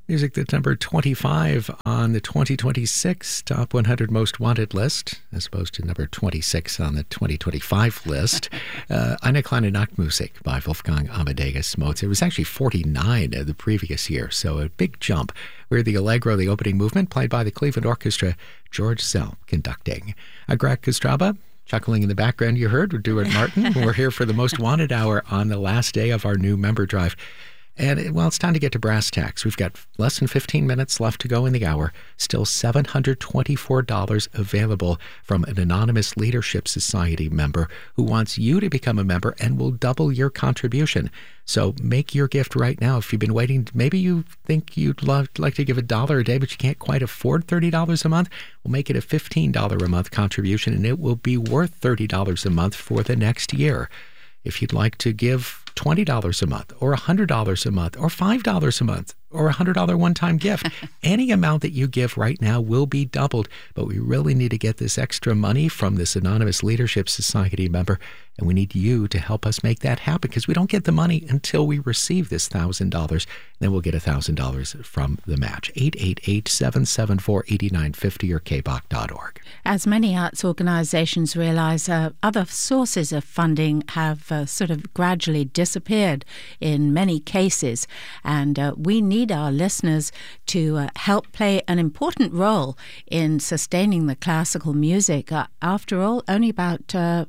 Music that's number 25 on the 2026 Top 100 Most Wanted list, as opposed to number 26 on the 2025 list. Eine kleine Nachtmusik by Wolfgang Amadeus Mozart. It was actually 49 the previous year, so a big jump. We're the Allegro, the opening movement, played by the Cleveland Orchestra, George Szell conducting. Greg Kostraba, chuckling in the background, you heard, we're Stuart Martin. We're here for the Most Wanted Hour on the last day of our new member drive. And, well, it's time to get to brass tacks. We've got less than 15 minutes left to go in the hour. Still $724 available from an Anonymous Leadership Society member who wants you to become a member and will double your contribution. So make your gift right now. If you've been waiting, maybe you think you'd like to give $1 a day, but you can't quite afford $30 a month. We'll make it a $15 a month contribution, and it will be worth $30 a month for the next year. If you'd like to give $20 a month or $100 a month or $5 a month or a $100 one-time gift, any amount that you give right now will be doubled. But we really need to get this extra money from this Anonymous Leadership Society member, and we need you to help us make that happen because we don't get the money until we receive this $1,000. Then we'll get $1,000 from the match. 888-774-8950 or kbach.org. As many arts organizations realize, other sources of funding have sort of gradually disappeared in many cases, and we need our listeners to help play an important role in sustaining the classical music. After all, only about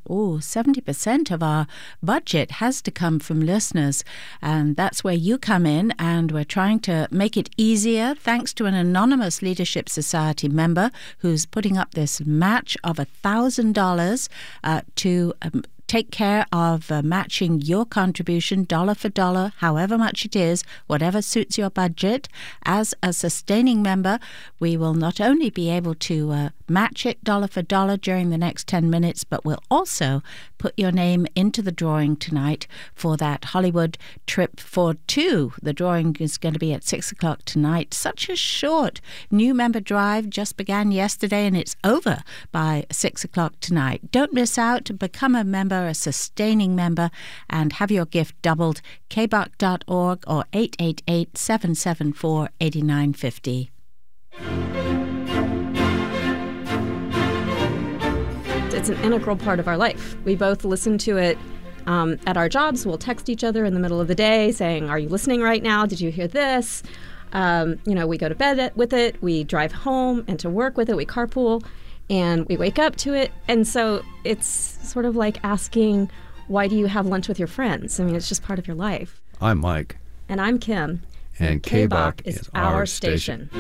70% of our budget has to come from listeners, and that's where you come in, and we're trying to make it easier thanks to an Anonymous Leadership Society member who's putting up this match of $1,000 to take care of matching your contribution dollar for dollar, however much it is, whatever suits your budget. As a sustaining member, we will not only be able to match it dollar for dollar during the next 10 minutes, but we'll also put your name into the drawing tonight for that Hollywood trip for two. The drawing is going to be at 6 o'clock tonight. Such a short new member drive, just began yesterday and it's over by 6 o'clock tonight. Don't miss out. Become a member, a sustaining member, and have your gift doubled. kbach.org or 888-774-8950. It's an integral part of our life. We both listen to it at our jobs. We'll text each other in the middle of the day saying, are you listening right now? Did you hear this? We go to bed with it. We drive home and to work with it. We carpool and we wake up to it. And so it's sort of like asking, why do you have lunch with your friends? I mean, it's just part of your life. I'm Mike. And I'm Kim. And KBach is our station.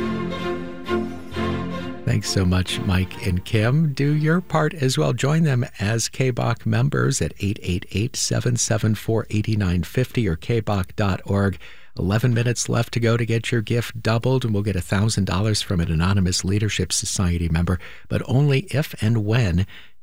Thanks so much, Mike and Kim. Do your part as well. Join them as KBach members at 888-774-8950 or kbach.org. 11 minutes left to go to get your gift doubled, and we'll get $1,000 from an Anonymous Leadership Society member, but only if and when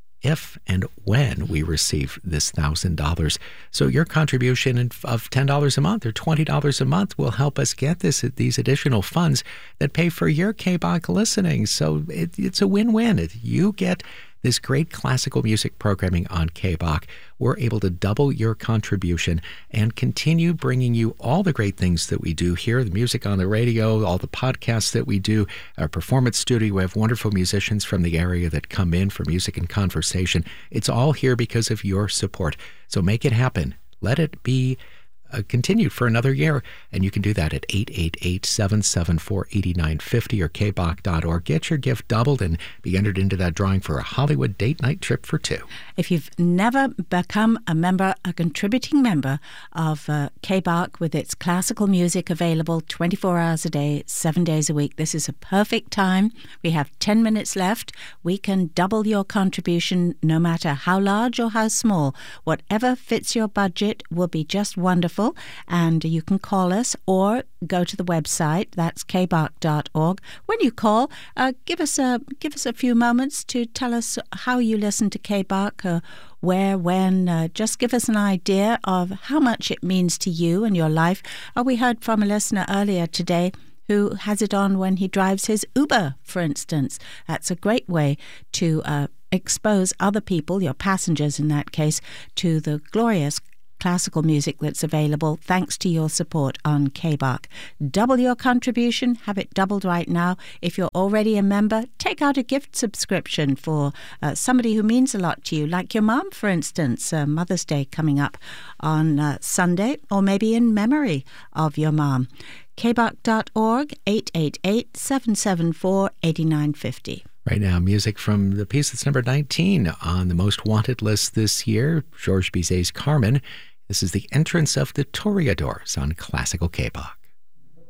we receive this $1,000. So your contribution of $10 a month or $20 a month will help us get these additional funds that pay for your KBach listening. So it's a win-win. You get this great classical music programming on KBach. We're able to double your contribution and continue bringing you all the great things that we do here, the music on the radio, all the podcasts that we do, our performance studio. We have wonderful musicians from the area that come in for music and conversation. It's all here because of your support. So make it happen. Let it be continued for another year, and you can do that at 888-774-8950 or kbach.org. Get your gift doubled and be entered into that drawing for a Hollywood date night trip for two. If you've never become a contributing member of KBach with its classical music available 24 hours a day, 7 days a week, this is a perfect time. We have 10 minutes left. We can double your contribution no matter how large or how small. Whatever fits your budget will be just wonderful. And you can call us or go to the website. That's kbach.org. When you call, give us a few moments to tell us how you listen to KBach, where, when. Just give us an idea of how much it means to you and your life. We heard from a listener earlier today who has it on when he drives his Uber, for instance. That's a great way to expose other people, your passengers in that case, to the glorious classical music that's available thanks to your support on KBARC. Double your contribution, have it doubled right now. If you're already a member, take out a gift subscription for somebody who means a lot to you, like your mom, for instance. Mother's Day coming up on Sunday, or maybe in memory of your mom. kbarc.org, 888-774-8950. Right now, music from the piece that's number 19 on the Most Wanted list this year, Georges Bizet's Carmen. This is the entrance of the Toreadors on Classical KBARC.